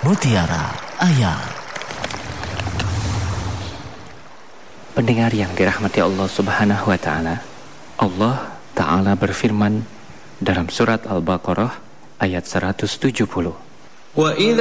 Mutiara Ayat. Pendengar yang dirahmati Allah Subhanahu wa Ta'ala, Allah Ta'ala berfirman dalam surat Al-Baqarah ayat 170.